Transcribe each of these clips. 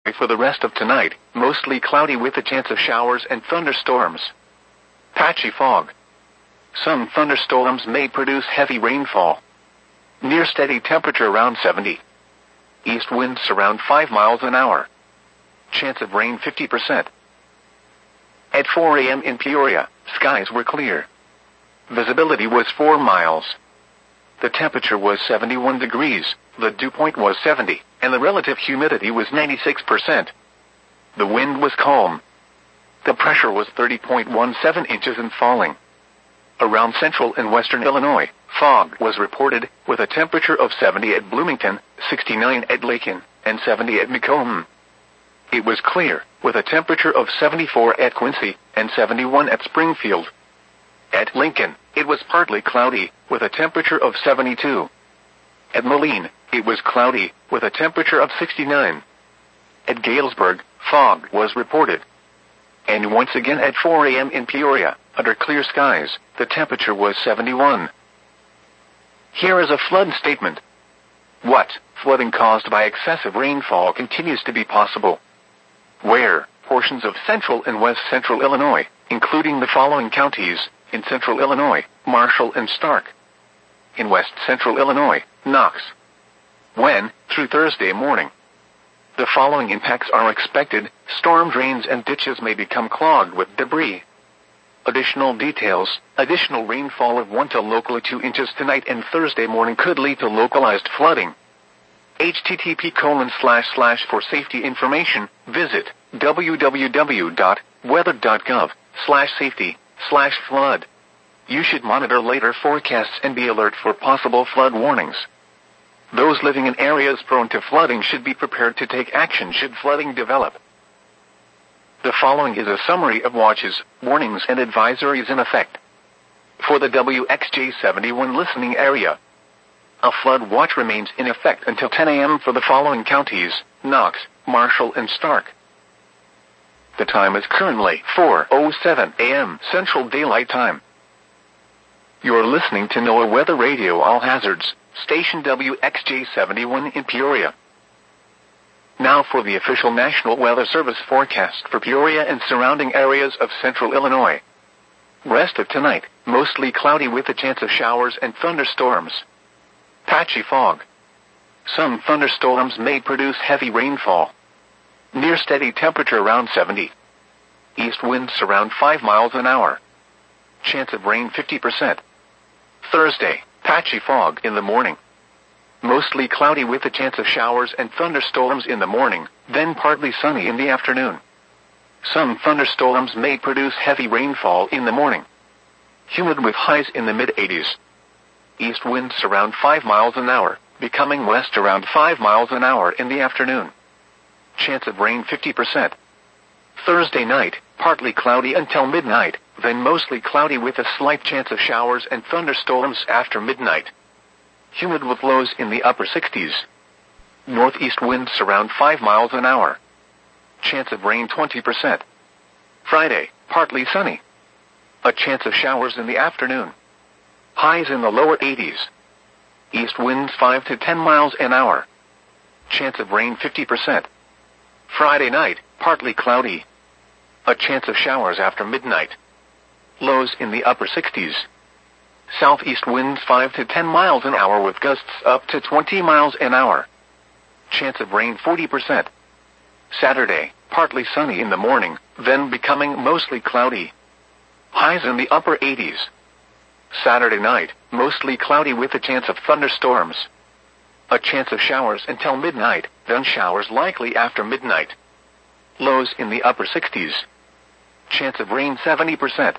For the rest of tonight, mostly cloudy with a chance of showers and thunderstorms. Patchy fog. Some thunderstorms may produce heavy rainfall. Near steady temperature around 70. East winds around 5 miles an hour. Chance of rain 50%. At 4 a.m. in Peoria, skies were clear. Visibility was 4 miles. The temperature was 71 degrees, the dew point was 70, and the relative humidity was 96%. The wind was calm. The pressure was 30.17 inches and falling. Around central and western Illinois, fog was reported, with a temperature of 70 at Bloomington, 69 at Lakin, and 70 at Macomb. It was clear, with a temperature of 74 at Quincy, and 71 at Springfield. At Lincoln, it was partly cloudy, with a temperature of 72. At Moline, it was cloudy, with a temperature of 69. At Galesburg, fog was reported. And once again at 4 a.m. in Peoria, under clear skies, the temperature was 71. Here is a flood statement. What? Flooding caused by excessive rainfall continues to be possible. Where? Portions of central and west central Illinois, including the following counties: in central Illinois, Marshall and Stark. In west central Illinois, Knox. When? Through Thursday morning. The following impacts are expected: storm drains and ditches may become clogged with debris. Additional details: additional rainfall of 1 to locally 2 inches tonight and Thursday morning could lead to localized flooding. http:// For safety information, visit www.weather.gov/safety/flood. You should monitor later forecasts and be alert for possible flood warnings. Those living in areas prone to flooding should be prepared to take action should flooding develop. The following is a summary of watches, warnings, and advisories in effect. For the WXJ71 listening area, a flood watch remains in effect until 10 a.m. for the following counties: Knox, Marshall, and Stark. The time is currently 4:07 a.m. Central Daylight Time. You're listening to NOAA Weather Radio All Hazards, station WXJ71 in Peoria. Now for the official National Weather Service forecast for Peoria and surrounding areas of central Illinois. Rest of tonight, mostly cloudy with a chance of showers and thunderstorms. Patchy fog. Some thunderstorms may produce heavy rainfall. Near steady temperature around 70. East winds around 5 miles an hour. Chance of rain 50%. Thursday, patchy fog in the morning. Mostly cloudy with a chance of showers and thunderstorms in the morning, then partly sunny in the afternoon. Some thunderstorms may produce heavy rainfall in the morning. Humid with highs in the mid-80s. East winds around 5 miles an hour, becoming west around 5 miles an hour in the afternoon. Chance of rain 50%. Thursday night, partly cloudy until midnight, then mostly cloudy with a slight chance of showers and thunderstorms after midnight. Humid with lows in the upper 60s. Northeast winds around 5 miles an hour. Chance of rain 20%. Friday, partly sunny. A chance of showers in the afternoon. Highs in the lower 80s. East winds 5 to 10 miles an hour. Chance of rain 50%. Friday night, partly cloudy. A chance of showers after midnight. Lows in the upper 60s. Southeast winds 5 to 10 miles an hour with gusts up to 20 miles an hour. Chance of rain 40%. Saturday, partly sunny in the morning, then becoming mostly cloudy. Highs in the upper 80s. Saturday night, mostly cloudy with a chance of thunderstorms. A chance of showers until midnight, then showers likely after midnight. Lows in the upper 60s. Chance of rain 70%.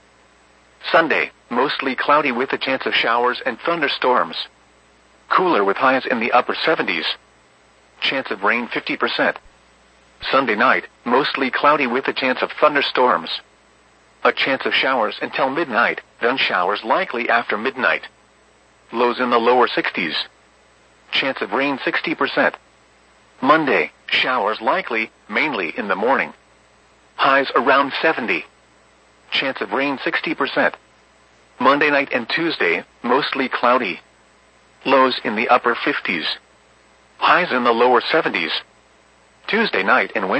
Sunday, mostly cloudy with a chance of showers and thunderstorms. Cooler with highs in the upper 70s. Chance of rain 50%. Sunday night, mostly cloudy with a chance of thunderstorms. A chance of showers until midnight, then showers likely after midnight. Lows in the lower 60s. Chance of rain 60%. Monday, showers likely, mainly in the morning. Highs around 70. Chance of rain 60%. Monday night and Tuesday, mostly cloudy. Lows in the upper 50s. Highs in the lower 70s. Tuesday night and Wednesday.